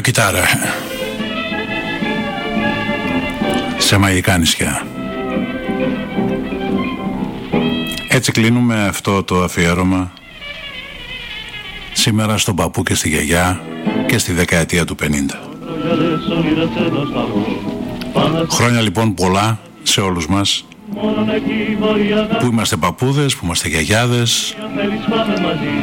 κοκκιτάρα σε μαγικά νησιά. Έτσι κλείνουμε αυτό το αφιέρωμα σήμερα στον παππού και στη γιαγιά και στη δεκαετία του 50. Χρόνια λοιπόν πολλά σε όλους μας που είμαστε παππούδες, που είμαστε γιαγιάδες,